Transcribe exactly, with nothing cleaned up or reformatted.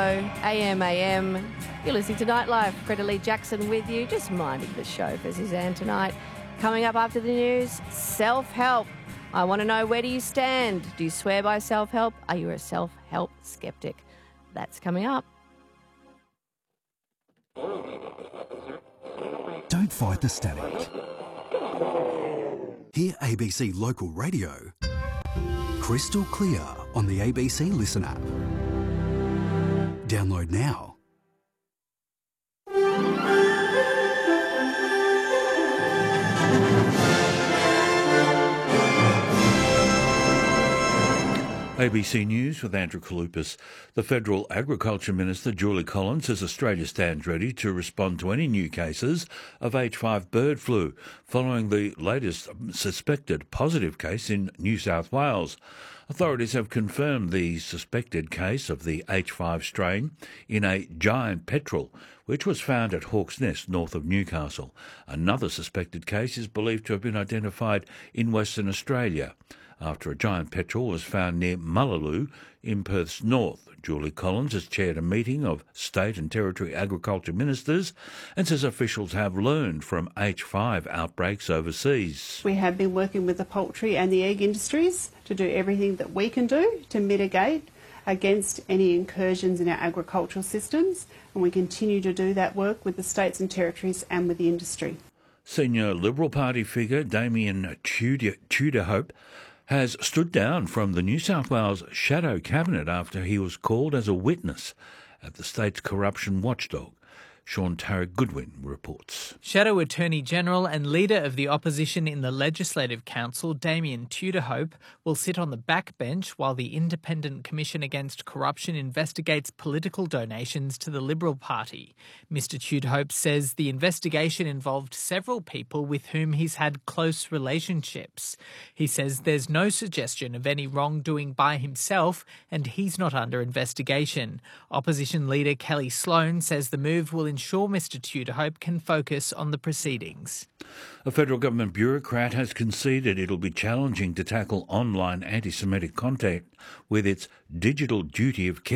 A M A M. You're listening to Nightlife. Greta Lee Jackson with you, just minding the show for Suzanne tonight. Coming up after the news, self-help. I want to know, where do you stand? Do you swear by self-help? Are you a self-help skeptic? That's coming up. Don't fight the static. Hear A B C Local Radio crystal clear on the A B C Listen app. Download now. A B C News with Andrew Kalupas. The Federal Agriculture Minister, Julie Collins, says Australia stands ready to respond to any new cases of H five bird flu following the latest suspected positive case in New South Wales. Authorities have confirmed the suspected case of the H five strain in a giant petrel, which was found at Hawk's Nest, north of Newcastle. Another suspected case is believed to have been identified in Western Australia, after a giant petrel was found near Mullaloo in Perth's north. Julie Collins has chaired a meeting of state and territory agriculture ministers and says officials have learned from H five outbreaks overseas. We have been working with the poultry and the egg industries to do everything that we can do to mitigate against any incursions in our agricultural systems, and we continue to do that work with the states and territories and with the industry. Senior Liberal Party figure Damien Tudor, Tudorhope has stood down from the New South Wales Shadow Cabinet after he was called as a witness at the state's corruption watchdog. Sean Tarrant Goodwin reports. Shadow Attorney General and Leader of the Opposition in the Legislative Council, Damien Tudorhope, will sit on the backbench while the Independent Commission Against Corruption investigates political donations to the Liberal Party. Mister Tudorhope says the investigation involved several people with whom he's had close relationships. He says there's no suggestion of any wrongdoing by himself and he's not under investigation. Opposition Leader Kelly Sloan says the move will ensure Mister Tudorhope can focus on the proceedings. A federal government bureaucrat has conceded it'll be challenging to tackle online anti-Semitic content with its digital duty of care.